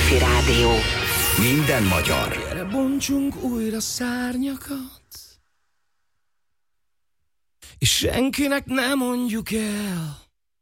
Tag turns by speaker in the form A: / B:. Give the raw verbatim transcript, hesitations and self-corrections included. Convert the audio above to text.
A: Petőfi Rádió.
B: Minden magyar.
C: Gyere, bontsunk újra szárnyakat, és senkinek ne mondjuk el,